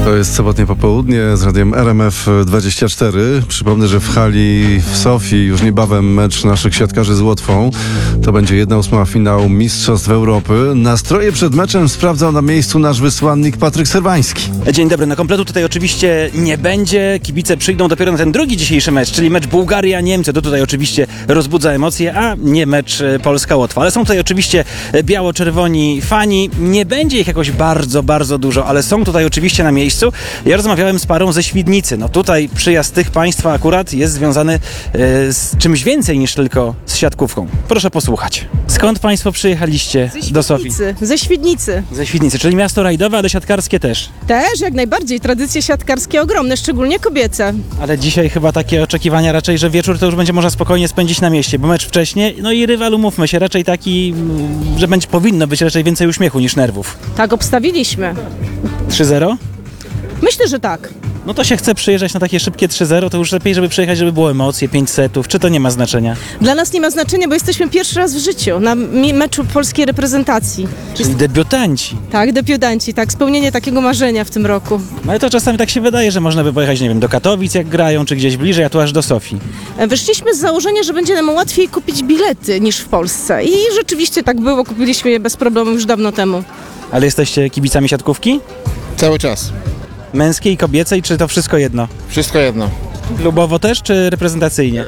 To jest sobotnie popołudnie z radiem RMF24. Przypomnę, że w hali w Sofii już niebawem mecz naszych siatkarzy z Łotwą. To będzie 1/8 finału Mistrzostw Europy. Nastroje przed meczem sprawdzał na miejscu nasz wysłannik Patryk Serwański. Dzień dobry, na kompletu tutaj oczywiście nie będzie. Kibice przyjdą dopiero na ten drugi dzisiejszy mecz, czyli mecz Bułgaria-Niemcy. To tutaj oczywiście rozbudza emocje, a nie mecz Polska-Łotwa. Ale są tutaj oczywiście biało-czerwoni fani. Nie będzie ich jakoś bardzo dużo, ale są tutaj oczywiście na miejscu. Ja rozmawiałem z parą ze Świdnicy. No tutaj przyjazd tych państwa akurat jest związany z czymś więcej niż tylko z siatkówką. Proszę posłuchać. Skąd państwo przyjechaliście do Sofii? Ze Świdnicy. Ze Świdnicy, czyli miasto rajdowe, ale siatkarskie też. Też, jak najbardziej. Tradycje siatkarskie ogromne, szczególnie kobiece. Ale dzisiaj chyba takie oczekiwania raczej, że wieczór to już będzie można spokojnie spędzić na mieście, bo mecz wcześniej, no i rywal, umówmy się, raczej taki, że powinno być raczej więcej uśmiechu niż nerwów. Tak obstawiliśmy. 3-0? Myślę, że tak. No to się chce przyjeżdżać na takie szybkie 3-0, to już lepiej, żeby przyjechać, żeby było emocje, 5 setów, czy to nie ma znaczenia? Dla nas nie ma znaczenia, bo jesteśmy pierwszy raz w życiu na meczu polskiej reprezentacji. Czyli debiutanci. Tak, debiutanci, tak, spełnienie takiego marzenia w tym roku. No ale to czasami tak się wydaje, że można by pojechać, nie wiem, do Katowic jak grają, czy gdzieś bliżej, a tu aż do Sofii. Wyszliśmy z założenia, że będzie nam łatwiej kupić bilety niż w Polsce i rzeczywiście tak było, kupiliśmy je bez problemu już dawno temu. Ale jesteście kibicami siatkówki? Cały czas. Męskiej, kobiecej, czy to wszystko jedno? Wszystko jedno. Klubowo też, czy reprezentacyjnie?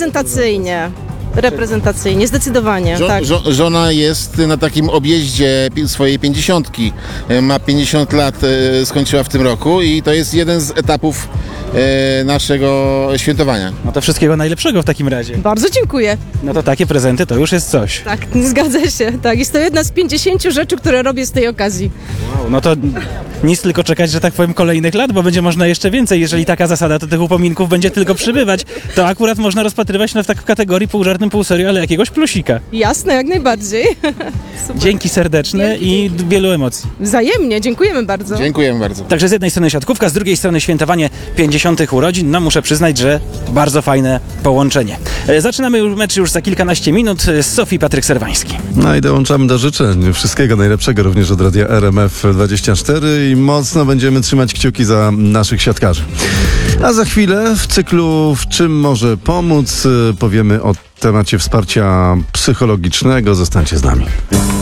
Reprezentacyjnie, zdecydowanie, tak. Żona jest na takim objeździe swojej 50. Ma 50 lat, skończyła w tym roku i to jest jeden z etapów naszego świętowania. No to wszystkiego najlepszego w takim razie. Bardzo dziękuję. No to takie prezenty to już jest coś. Tak, zgadza się, tak. Jest to jedna z 50 rzeczy, które robię z tej okazji. No to nic, tylko czekać, że tak powiem, kolejnych lat, bo będzie można jeszcze więcej. Jeżeli taka zasada, to tych upominków będzie tylko przybywać. To akurat można rozpatrywać w kategorii pół żartem, pół serio, ale jakiegoś plusika. Jasne, jak najbardziej. Super. Dzięki serdeczne i wielu emocji. Wzajemnie, dziękujemy bardzo. Dziękujemy bardzo. Także z jednej strony siatkówka, z drugiej strony świętowanie 50. urodzin. No muszę przyznać, że bardzo fajne połączenie. Zaczynamy mecz już za kilkanaście minut. Z Sofii Patryk Serwański. No i dołączamy do życzeń. Wszystkiego najlepszego również od radia RMF24 i mocno będziemy trzymać kciuki za naszych siatkarzy. A za chwilę w cyklu W czym może pomóc powiemy o temacie wsparcia psychologicznego. Zostańcie z nami.